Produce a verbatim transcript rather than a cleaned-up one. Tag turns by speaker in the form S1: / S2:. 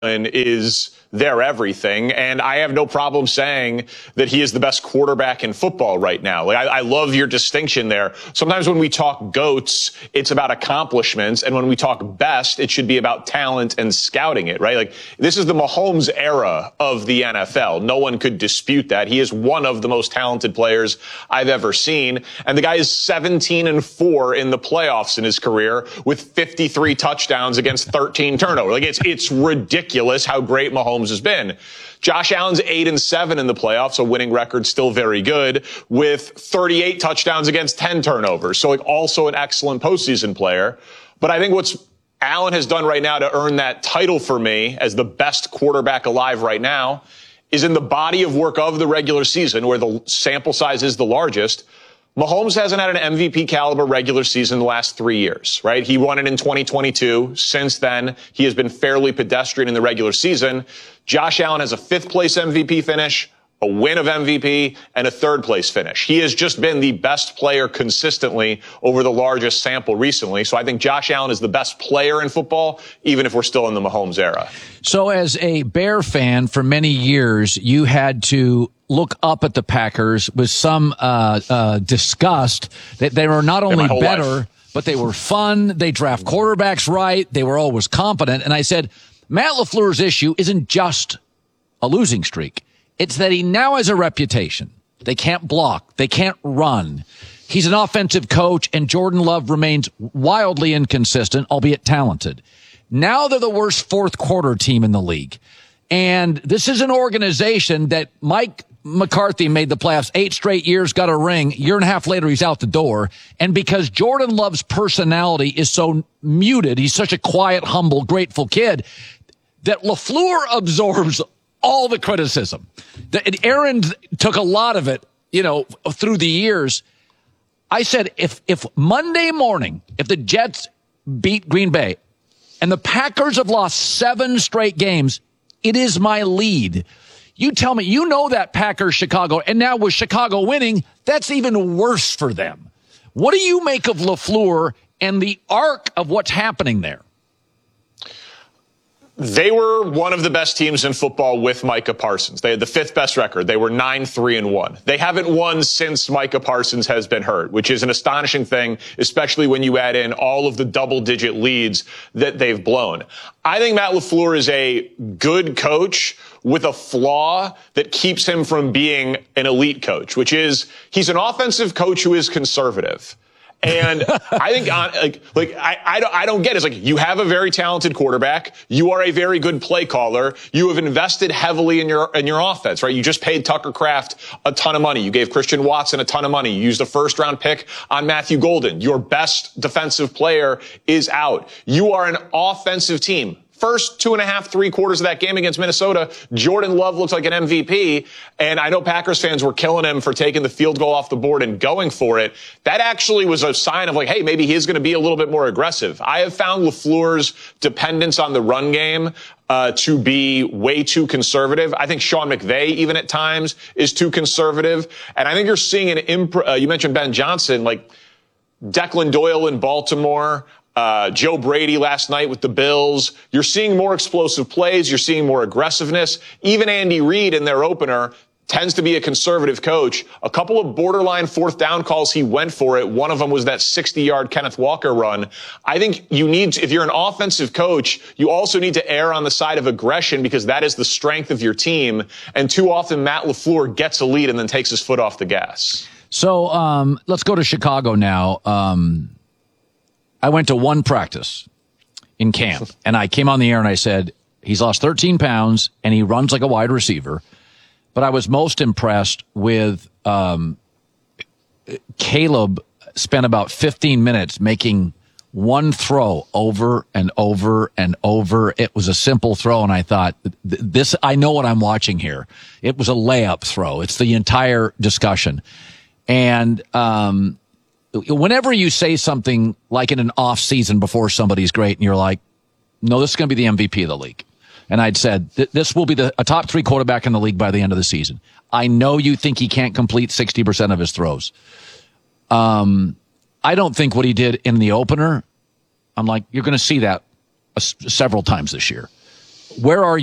S1: is their everything, and I have no problem saying that he is the best quarterback in football right now. Like, I, I love your distinction there. Sometimes when we talk GOATs, it's about accomplishments, and when we talk best, it should be about talent and scouting it, right? Like, this is the Mahomes era of the N F L. No one could dispute that. He is one of the most talented players I've ever seen, and the guy is seventeen and four in the playoffs in his career with fifty-three touchdowns against thirteen turnovers. Like, it's it's ridiculous how great Mahomes has been. Josh Allen's eight and seven in the playoffs, a winning record, still very good, with thirty-eight touchdowns against ten turnovers. So, like, also an excellent postseason player. But I think what's Allen has done right now to earn that title for me as the best quarterback alive right now is in the body of work of the regular season, where the sample size is the largest. Mahomes hasn't had an M V P caliber regular season in the last three years, right? He won it in twenty twenty-two. Since then, he has been fairly pedestrian in the regular season. Josh Allen has a fifth place M V P finish, a win of M V P, and a third place finish. He has just been the best player consistently over the largest sample recently. So I think Josh Allen is the best player in football, even if we're still in the Mahomes era.
S2: So as a Bear fan for many years, you had to look up at the Packers with some uh, uh, disgust that they were not only better, life. but they were fun. They draft quarterbacks right. They were always competent. And I said, Matt LaFleur's issue isn't just a losing streak. It's that he now has a reputation. They can't block. They can't run. He's an offensive coach, and Jordan Love remains wildly inconsistent, albeit talented. Now they're the worst fourth quarter team in the league. And this is an organization that Mike McCarthy made the playoffs eight straight years, got a ring. A year and a half later, he's out the door. And because Jordan Love's personality is so muted, he's such a quiet, humble, grateful kid, that LaFleur absorbs all the criticism. That Aaron took a lot of it, you know, through the years. I said, if if Monday morning, if the Jets beat Green Bay and the Packers have lost seven straight games, it is my lead. You tell me, you know that Packers, Chicago, and now with Chicago winning, that's even worse for them. What do you make of LaFleur and the arc of what's happening there?
S1: They were one of the best teams in football with Micah Parsons. They had the fifth best record. They were nine three and one. They haven't won since Micah Parsons has been hurt, which is an astonishing thing, especially when you add in all of the double-digit leads that they've blown. I think Matt LaFleur is a good coach with a flaw that keeps him from being an elite coach, which is he's an offensive coach who is conservative. And I think, on, like, like I, I, don't, I don't get it. It's like, you have a very talented quarterback. You are a very good play caller. You have invested heavily in your in your offense, right? You just paid Tucker Kraft a ton of money. You gave Christian Watson a ton of money. You used a first-round pick on Matthew Golden. Your best defensive player is out. You are an offensive team. First two and a half, three quarters of that game against Minnesota, Jordan Love looks like an M V P. And I know Packers fans were killing him for taking the field goal off the board and going for it. That actually was a sign of like, hey, maybe he is going to be a little bit more aggressive. I have found LaFleur's dependence on the run game uh, to be way too conservative. I think Sean McVay, even at times, is too conservative. And I think you're seeing an imp- uh, you mentioned Ben Johnson, like Declan Doyle in Baltimore. Uh, Joe Brady last night with the Bills. You're seeing more explosive plays. You're seeing more aggressiveness. Even Andy Reid in their opener tends to be a conservative coach. A couple of borderline fourth down calls, he went for it. One of them was that sixty-yard Kenneth Walker run. I think you need, if you're an offensive coach, you also need to err on the side of aggression because that is the strength of your team. And too often Matt LaFleur gets a lead and then takes his foot off the gas.
S2: So um, let's go to Chicago now. Um I went to one practice in camp, and I came on the air and I said, he's lost thirteen pounds, and he runs like a wide receiver. But I was most impressed with um, Caleb spent about fifteen minutes making one throw over and over and over. It was a simple throw, and I thought, this, I know what I'm watching here. It was a layup throw. It's the entire discussion. And um whenever you say something like in an off season before somebody's great and you're like, no, this is going to be the M V P of the league. And I'd said, this will be the, a top three quarterback in the league by the end of the season. I know you think he can't complete sixty percent of his throws. Um, I don't think what he did in the opener, I'm like, you're going to see that a, several times this year. Where are